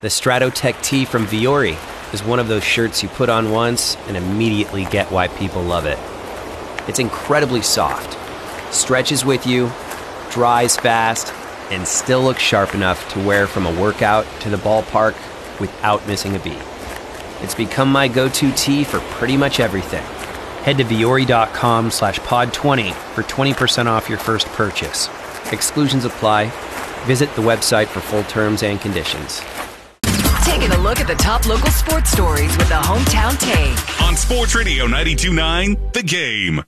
The Stratotech tee from Viore is one of those shirts you put on once and immediately get why people love it. It's incredibly soft, stretches with you, dries fast, and still looks sharp enough to wear from a workout to the ballpark without missing a beat. It's become my go-to tee for pretty much everything. Head to Viore.com/pod20 for 20% off your first purchase. Exclusions apply. Visit the website for full terms and conditions. Taking a look at the top local sports stories with the Hometown Take. On Sports Radio 92.9, The Game.